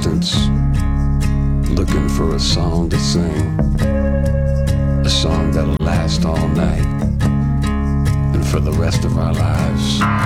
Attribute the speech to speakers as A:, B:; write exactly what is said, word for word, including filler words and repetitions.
A: distance, looking for a song to sing, a song that'll last all night and for the rest of our lives.